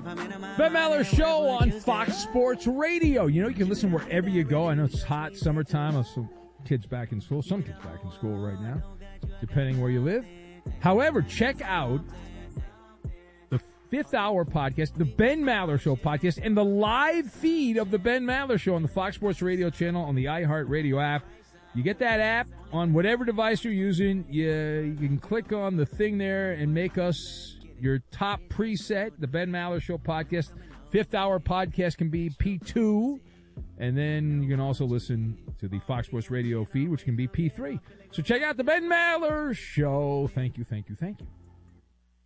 Ben Maller Show on Fox Sports Radio. You know, you can listen wherever you go. I know it's hot, summertime. Some kids back in school. Some kids back in school right now, depending where you live. However, check out the Fifth Hour podcast, the Ben Maller Show podcast, and the live feed of the Ben Maller Show on the Fox Sports Radio channel on the iHeartRadio app. You get that app on whatever device you're using. You can click on the thing there and make us your top preset, the Ben Maller Show podcast. Fifth Hour podcast can be P2. And then you can also listen to the Fox Sports Radio feed, which can be P3. So check out the Ben Maller Show. Thank you, thank you, thank you.